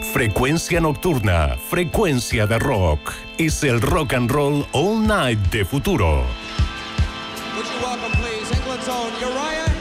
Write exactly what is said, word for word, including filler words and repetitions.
Frecuencia nocturna, frecuencia de rock. Es el rock and roll all night de futuro. Would you welcome, please, England's own Uriah